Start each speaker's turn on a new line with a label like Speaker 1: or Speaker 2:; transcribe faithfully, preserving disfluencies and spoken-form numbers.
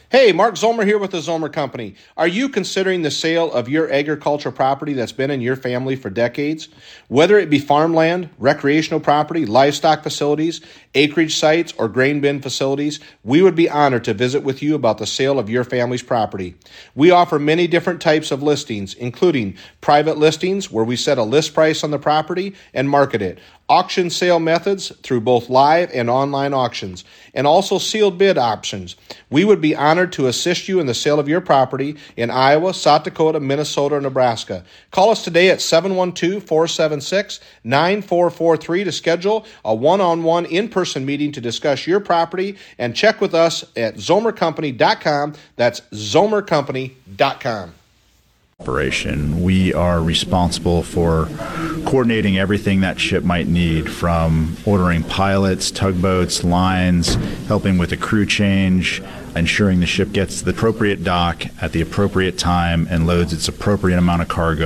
Speaker 1: Hey, Mark Zomer here with the Zomer Company. Are you considering the sale of your agricultural property that's been in your family for decades? Whether it be farmland, recreational property, livestock facilities, acreage sites, or grain bin facilities, we would be honored to visit with you about the sale of your family's property. We offer many different types of listings, including private listings where we set a list price on the property and market it, auction sale methods through both live and online auctions, and also sealed bid options. We would be honored to assist you in the sale of your property in Iowa, South Dakota, Minnesota, or Nebraska. Call us today at seven one two, four seven six, nine four four three to schedule a one-on-one in-person meeting to discuss your property, and check with us at zomer company dot com. That's zomer company dot com.
Speaker 2: Operation. We are responsible for coordinating everything that ship might need, from ordering pilots, tugboats, lines, helping with a crew change, ensuring the ship gets to the appropriate dock at the appropriate time and loads its appropriate amount of cargo